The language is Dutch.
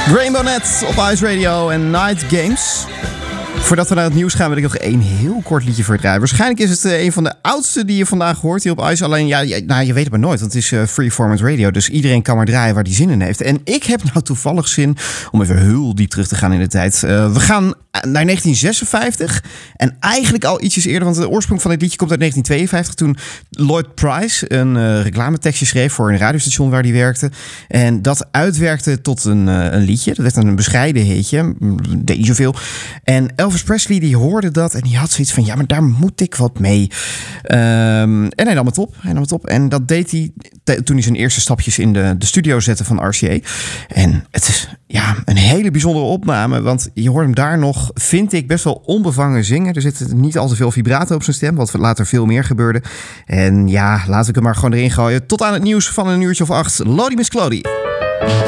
Rainbow Net op Ice Radio en Night Games. Voordat we naar het nieuws gaan, wil ik nog één heel kort liedje voor draaien. Waarschijnlijk is het een van de oudste die je vandaag hoort hier op Ice. Alleen, je weet het maar nooit, want het is free format radio. Dus iedereen kan maar draaien waar die zin in heeft. En ik heb nou toevallig zin om even heel diep terug te gaan in de tijd. We gaan naar 1956 en eigenlijk al ietsjes eerder, want de oorsprong van dit liedje komt uit 1952... toen Lloyd Price een reclametekstje schreef voor een radiostation waar hij werkte. En dat uitwerkte tot een liedje. Dat werd een bescheiden hitje, deed niet zoveel. En Elvis Presley die hoorde dat en die had zoiets van, ja, maar daar moet ik wat mee. En hij nam het op. En dat deed hij toen hij zijn eerste stapjes in de studio zette van RCA. En het is een hele bijzondere opname, want je hoort hem daar nog, vind ik, best wel onbevangen zingen. Er zit niet al te veel vibrato op zijn stem, wat later veel meer gebeurde. En ja, laten we hem maar gewoon erin gooien. Tot aan het nieuws van een uurtje of 8. Lodi Miss Clody.